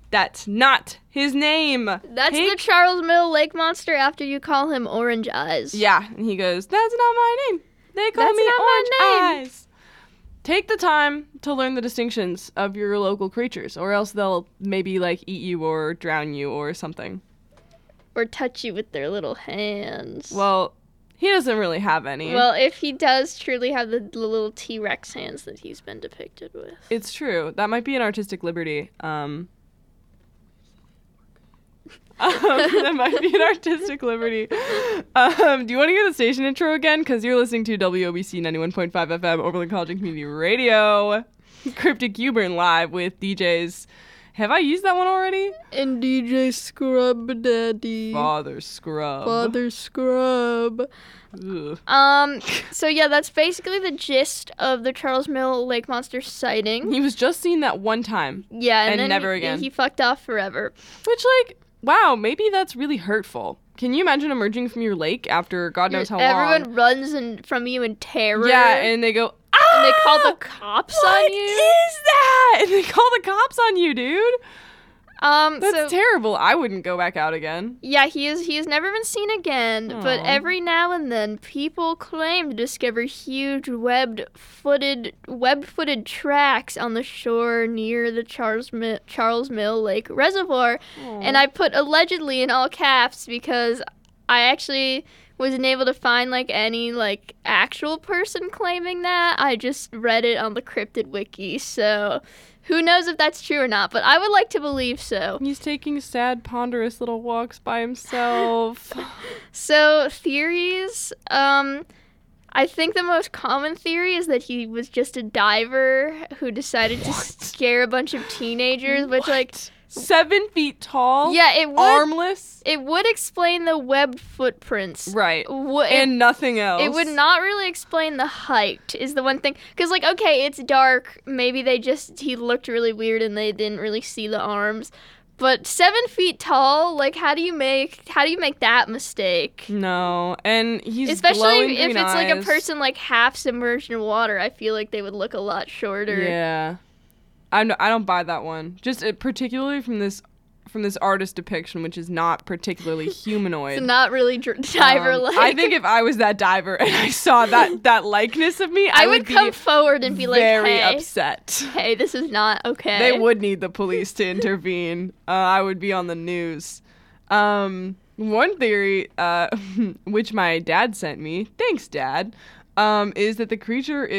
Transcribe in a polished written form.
That's not his name. That's the Charles Mill Lake Monster after you call him Orange Eyes. Yeah, and he goes, that's not my name. They call me Orange Eyes. Take the time to learn the distinctions of your local creatures, or else they'll maybe, like, eat you or drown you or something. Or touch you with their little hands. Well, he doesn't really have any. Well, if he does truly have the little T-Rex hands that he's been depicted with. It's true. That might be an artistic liberty. That might be an artistic liberty. Do you want to hear the station intro again? Because you're listening to WOBC 91.5 FM, Oberlin College and Community Radio. Cryptic Uburn live with DJs. Have I used that one already? And DJ Scrub Daddy. Father Scrub. Father Scrub. Ugh. So yeah, that's basically the gist of the Charles Mill Lake Monster sighting. He was just seen that one time. Yeah, and then never again. He fucked off forever. Which, like, wow, maybe that's really hurtful. Can you imagine emerging from your lake after God knows how long? Everyone runs from you in terror. Yeah, and they go, and they call the cops on you. What is that? And they call the cops on you, dude. That's terrible. I wouldn't go back out again. Yeah, he has never been seen again. Aww. But every now and then, people claim to discover huge web-footed tracks on the shore near the Charles Mill Lake Reservoir. Aww. And I put allegedly in all caps because I actually wasn't able to find any actual person claiming that. I just read it on the Cryptid Wiki, so who knows if that's true or not, but I would like to believe so. He's taking sad, ponderous little walks by himself. So, theories, I think the most common theory is that he was just a diver who decided to scare a bunch of teenagers, which 7 feet tall? Yeah, it would. Armless? It would explain the webbed footprints. Right. And nothing else. It would not really explain the height, is the one thing. Because, okay, it's dark. Maybe he looked really weird and they didn't really see the arms. But 7 feet tall, how do you make that mistake? No, and he's especially if it's eyes. A person half submerged in water. I feel like they would look a lot shorter. Yeah. I don't buy that one. Just particularly from this artist depiction, which is not particularly humanoid. It's not really diver-like. I think if I was that diver and I saw that likeness of me, I would come forward and be very upset. Hey, this is not okay. They would need the police to intervene. I would be on the news. One theory, which my dad sent me, thanks, Dad, is that the creature